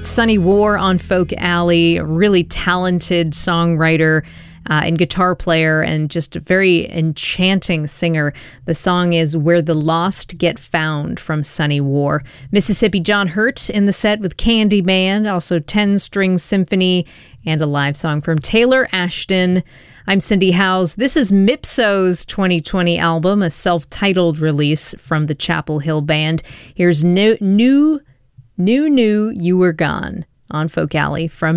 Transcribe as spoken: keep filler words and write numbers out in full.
Sonny War on Folk Alley, a really talented songwriter uh, and guitar player, and just a very enchanting singer. The song is Where the Lost Get Found from Sonny War. Mississippi John Hurt in the set with Candy Band, also ten-string symphony, and a live song from Taylor Ashton. I'm Cindy Howes. This is Mipso's twenty twenty album, a self-titled release from the Chapel Hill Band. Here's New New New New You Were Gone on Folk Alley from